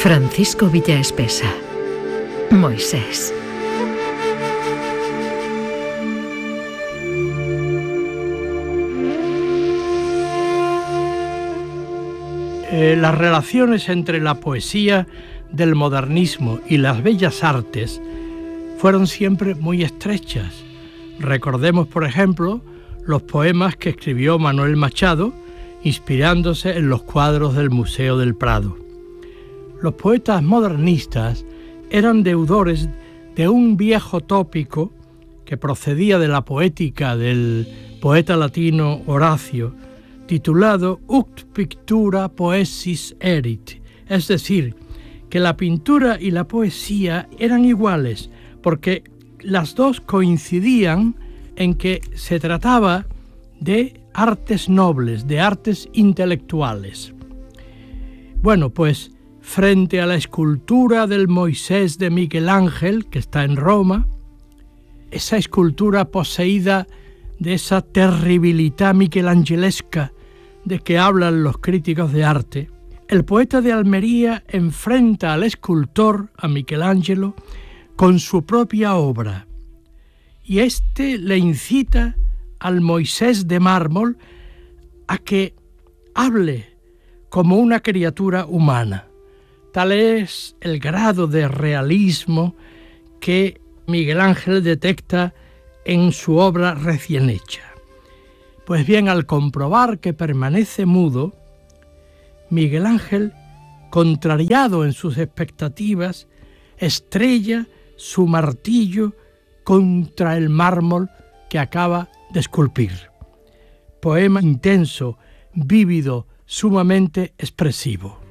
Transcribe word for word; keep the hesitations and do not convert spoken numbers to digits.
Francisco Villaespesa. Moisés. Eh, las relaciones entre la poesía del modernismo y las bellas artes fueron siempre muy estrechas. Recordemos, por ejemplo, los poemas que escribió Manuel Machado, inspirándose en los cuadros del Museo del Prado. Los poetas modernistas eran deudores de un viejo tópico que procedía de la poética del poeta latino Horacio, titulado Ut pictura poesis erit, es decir, que la pintura y la poesía eran iguales, porque las dos coincidían en que se trataba de artes nobles, de artes intelectuales. Bueno, pues frente a la escultura del Moisés de Miguel Ángel, que está en Roma, esa escultura poseída de esa terribilità michelangelesca de que hablan los críticos de arte, el poeta de Almería enfrenta al escultor, a Michelangelo, con su propia obra, y éste le incita al Moisés de mármol a que hable como una criatura humana. Tal es el grado de realismo que Miguel Ángel detecta en su obra recién hecha. Pues bien, al comprobar que permanece mudo, Miguel Ángel, contrariado en sus expectativas, estrella su martillo contra el mármol que acaba de esculpir. Poema intenso, vívido, sumamente expresivo.